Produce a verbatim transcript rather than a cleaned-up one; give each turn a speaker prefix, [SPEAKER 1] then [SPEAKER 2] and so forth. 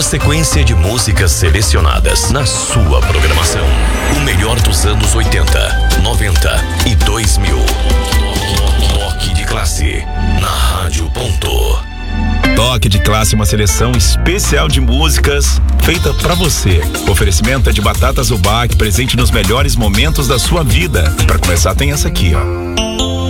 [SPEAKER 1] Uma sequência de músicas selecionadas na sua programação. O melhor dos anos oitenta, noventa e dois mil. Toque de Classe, na Rádio Ponto.
[SPEAKER 2] Toque de Classe, uma seleção especial de músicas feita pra você. Oferecimento é de Batatas Zubac, presente nos melhores momentos da sua vida. Pra começar, tem essa aqui, ó.